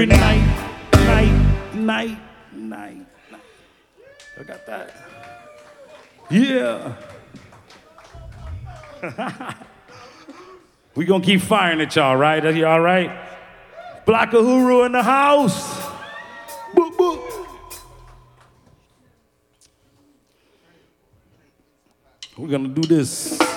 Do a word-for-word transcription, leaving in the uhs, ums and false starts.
Night, night, night, night, night. I got that. Yeah. We gonna keep firing at y'all, right? Are you all right? Block Uhuru in the house. Boop, boop. We're gonna do this.